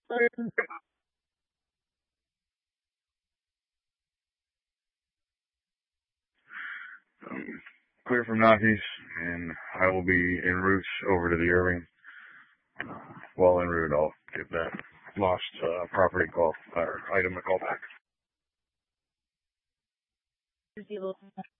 Clear from Nockies, and I will be en route over to the Irving. While en route, I'll give that lost property call, or item a call back.